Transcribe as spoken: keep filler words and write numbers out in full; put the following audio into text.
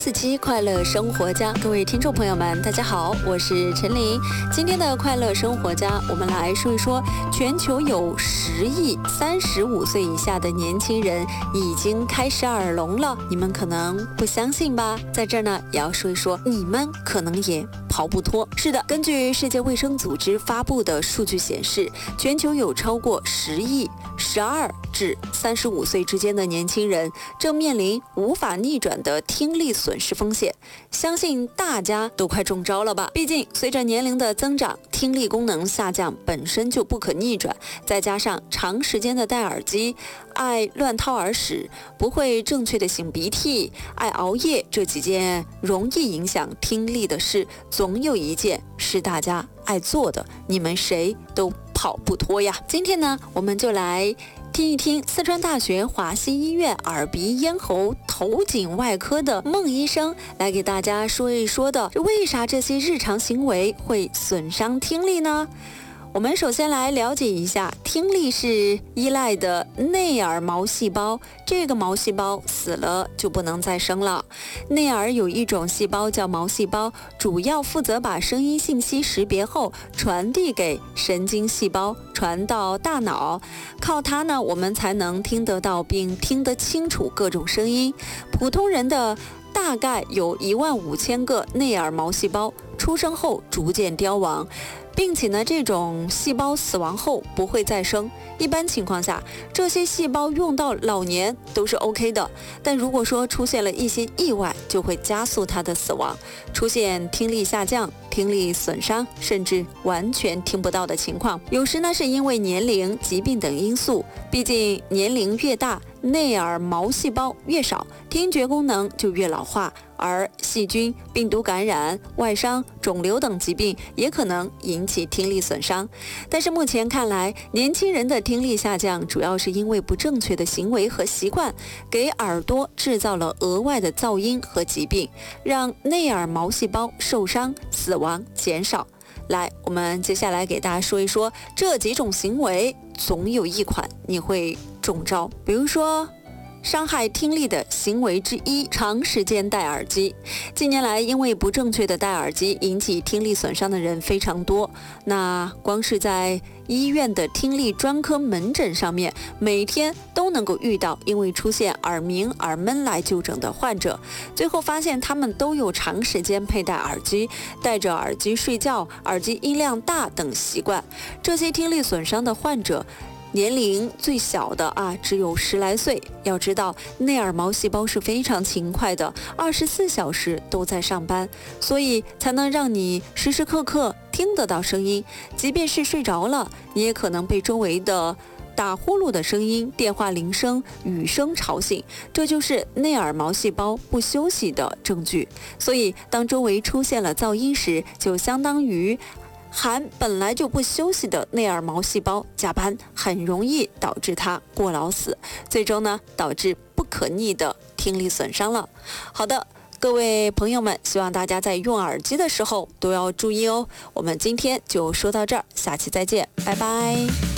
四期快乐生活家，各位听众朋友们，大家好，我是陈琳。今天的快乐生活家，我们来说一说，全球有十亿三十五岁以下的年轻人已经开始耳聋了。你们可能不相信吧？在这儿呢，也要说一说，你们可能也跑不脱。是的，根据世界卫生组织发布的数据显示，全球有超过十亿十二至三十五岁之间的年轻人正面临无法逆转的听力损失风险，相信大家都快中招了吧？毕竟随着年龄的增长，听力功能下降本身就不可逆转，再加上长时间的戴耳机、爱乱掏耳屎、不会正确的擤鼻涕、爱熬夜，这几件容易影响听力的事，总有一件是大家爱做的，你们谁都跑不脱呀。今天呢，我们就来听一听四川大学华西医院耳鼻咽喉头颈外科的孟医生来给大家说一说的，为啥这些日常行为会损伤听力呢？我们首先来了解一下，听力是依赖的内耳毛细胞，这个毛细胞死了就不能再生了。内耳有一种细胞叫毛细胞，主要负责把声音信息识别后传递给神经细胞，传到大脑，靠它呢，我们才能听得到并听得清楚各种声音。普通人的大概有一万五千个内耳毛细胞，出生后逐渐凋亡，并且呢，这种细胞死亡后不会再生。一般情况下，这些细胞用到老年都是 OK 的，但如果说出现了一些意外，就会加速它的死亡，出现听力下降、听力损伤，甚至完全听不到的情况。有时呢，是因为年龄、疾病等因素，毕竟年龄越大，内耳毛细胞越少，听觉功能就越老化，而细菌、病毒感染、外伤、肿瘤等疾病也可能引起听力损伤。但是目前看来，年轻人的听力下降主要是因为不正确的行为和习惯，给耳朵制造了额外的噪音和疾病，让内耳毛细胞受伤、死亡减少。来，我们接下来给大家说一说这几种行为，总有一款你会中招。比如说，伤害听力的行为之一，长时间戴耳机。近年来，因为不正确的戴耳机引起听力损伤的人非常多。那光是在医院的听力专科门诊上面，每天都能够遇到因为出现耳鸣、耳闷来就诊的患者。最后发现他们都有长时间佩戴耳机、戴着耳机睡觉、耳机音量大等习惯。这些听力损伤的患者，年龄最小的啊，只有十来岁。要知道，内耳毛细胞是非常勤快的，二十四小时都在上班，所以才能让你时时刻刻听得到声音。即便是睡着了，你也可能被周围的打呼噜的声音、电话铃声、雨声吵醒，这就是内耳毛细胞不休息的证据。所以，当周围出现了噪音时，就相当于含本来就不休息的内耳毛细胞加班，很容易导致它过劳死，最终呢导致不可逆的听力损伤了。好的，各位朋友们，希望大家在用耳机的时候都要注意哦。我们今天就说到这儿，下期再见，拜拜。